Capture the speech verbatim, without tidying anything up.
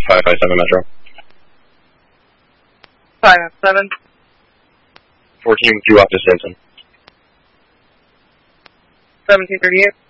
five five seven Metro. five five seven. fourteen two off to Stinson. seventeen thirty-eight.